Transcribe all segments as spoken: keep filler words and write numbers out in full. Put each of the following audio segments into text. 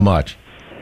much.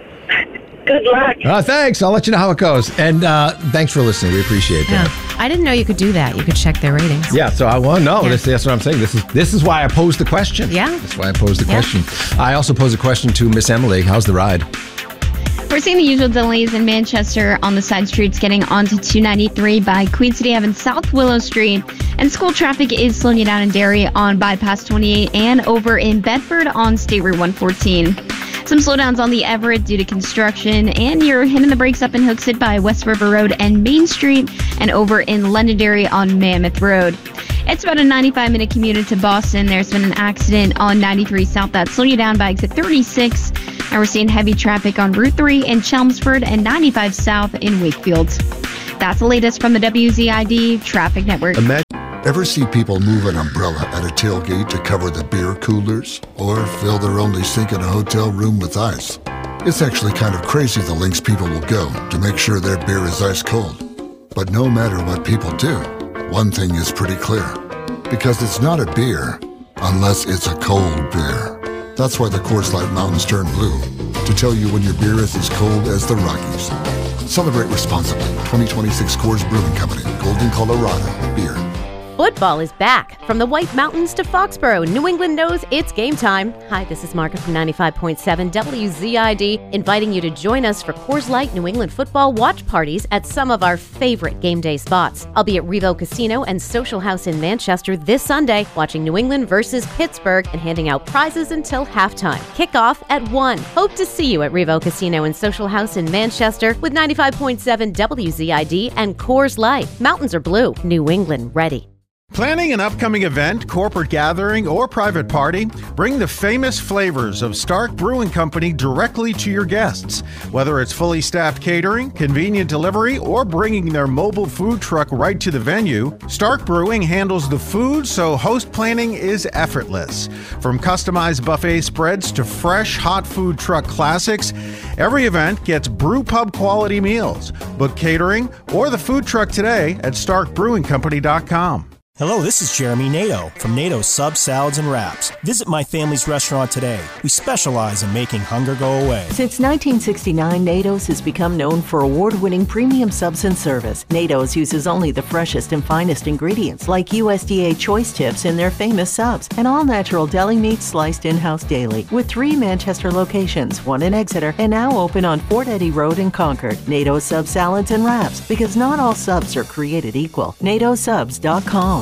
Good luck. Uh, thanks. I'll let you know how it goes. And uh, thanks for listening. We appreciate Yeah. that. I didn't know you could do that. You could check their ratings. Yeah, so I want to know. Yeah. This, that's what I'm saying. This is this is why I posed the question. Yeah. That's why I posed the Yeah. question. I also posed a question to Miss Emily. How's the ride? We're seeing the usual delays in Manchester on the side streets getting onto two ninety-three by Queen City Ave and South Willow Street. And school traffic is slowing you down in Derry on Bypass twenty-eight and over in Bedford on State Route one fourteen. Some slowdowns on the Everett due to construction, and you're hitting the brakes up in Hooksett by West River Road and Main Street, and over in Londonderry on Mammoth Road. It's about a ninety-five minute commute into Boston. There's been an accident on ninety-three South that's slowing you down by exit thirty-six, and we're seeing heavy traffic on Route three in Chelmsford and ninety-five South in Wakefield. That's the latest from the W Z I D Traffic Network. Ever see people move an umbrella at a tailgate to cover the beer coolers? Or fill their only sink in a hotel room with ice? It's actually kind of crazy the lengths people will go to make sure their beer is ice cold. But no matter what people do, one thing is pretty clear. Because it's not a beer unless it's a cold beer. That's why the Coors Light Mountains turn blue, to tell you when your beer is as cold as the Rockies. Celebrate responsibly. twenty twenty-six Coors Brewing Company, Golden, Colorado. Beer. Football is back. From the White Mountains to Foxborough, New England knows it's game time. Hi, this is Margaret from ninety-five point seven W Z I D, inviting you to join us for Coors Light New England football watch parties at some of our favorite game day spots. I'll be at Revo Casino and Social House in Manchester this Sunday, watching New England versus Pittsburgh and handing out prizes until halftime. Kickoff at one. Hope to see you at Revo Casino and Social House in Manchester with ninety-five point seven W Z I D and Coors Light. Mountains are blue. New England ready. Planning an upcoming event, corporate gathering, or private party? Bring the famous flavors of Stark Brewing Company directly to your guests. Whether it's fully staffed catering, convenient delivery, or bringing their mobile food truck right to the venue, Stark Brewing handles the food so host planning is effortless. From customized buffet spreads to fresh hot food truck classics, every event gets brew pub quality meals. Book catering or the food truck today at stark brewing company dot com. Hello, this is Jeremy Nato from Nato Subs, Salads, and Wraps. Visit my family's restaurant today. We specialize in making hunger go away. Since nineteen sixty-nine, Nato's has become known for award-winning premium subs and service. Nato's uses only the freshest and finest ingredients, like U S D A choice tips in their famous subs, and all-natural deli meats sliced in-house daily. With three Manchester locations, one in Exeter, and now open on Fort Eddy Road in Concord. Nato's Subs, Salads, and Wraps, because not all subs are created equal. nato subs dot com.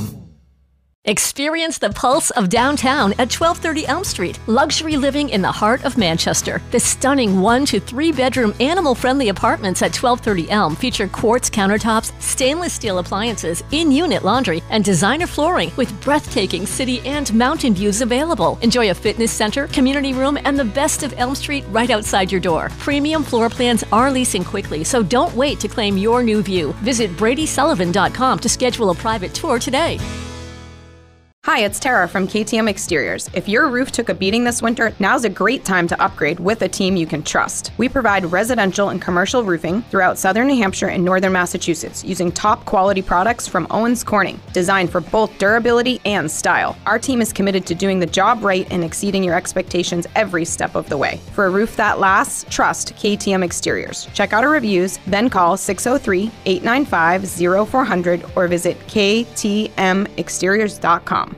Experience the pulse of downtown at twelve thirty Elm Street. Luxury living in the heart of Manchester. The stunning one to three bedroom animal-friendly apartments at twelve thirty Elm feature quartz countertops, stainless steel appliances, in-unit laundry, and designer flooring with breathtaking city and mountain views available. Enjoy a fitness center, community room, and the best of Elm Street right outside your door. Premium floor plans are leasing quickly, so don't wait to claim your new view. Visit brady sullivan dot com to schedule a private tour today. Hi, it's Tara from K T M Exteriors. If your roof took a beating this winter, now's a great time to upgrade with a team you can trust. We provide residential and commercial roofing throughout southern New Hampshire and northern Massachusetts using top quality products from Owens Corning, designed for both durability and style. Our team is committed to doing the job right and exceeding your expectations every step of the way. For a roof that lasts, trust K T M Exteriors. Check out our reviews, then call six oh three, eight nine five, oh four hundred or visit k t m exteriors dot com.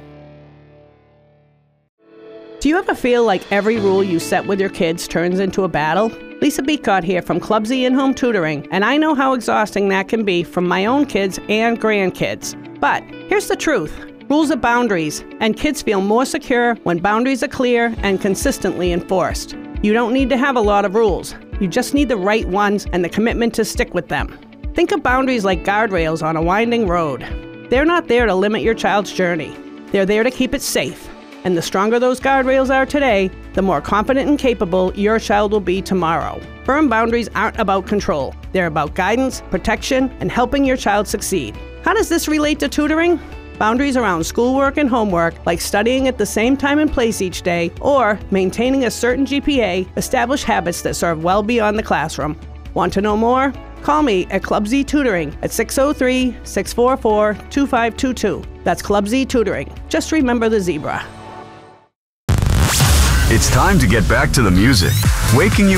Do you ever feel like every rule you set with your kids turns into a battle? Lisa Beacott here from Clubsy In-Home Tutoring, and I know how exhausting that can be from my own kids and grandkids. But here's the truth. Rules are boundaries, and kids feel more secure when boundaries are clear and consistently enforced. You don't need to have a lot of rules. You just need the right ones and the commitment to stick with them. Think of boundaries like guardrails on a winding road. They're not there to limit your child's journey. They're there to keep it safe. And the stronger those guardrails are today, the more confident and capable your child will be tomorrow. Firm boundaries aren't about control. They're about guidance, protection, and helping your child succeed. How does this relate to tutoring? Boundaries around schoolwork and homework, like studying at the same time and place each day, or maintaining a certain G P A, establish habits that serve well beyond the classroom. Want to know more? Call me at Clubsy Tutoring at six oh three, six four four, two five two two. That's Clubsy Tutoring. Just remember the zebra. It's time to get back to the music. waking you